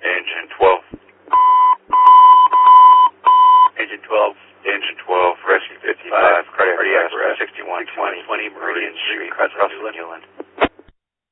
Engine 12. Engine 12, Rescue 55, cardiac arrest, 6120 Meridian Street, Russell, Newland.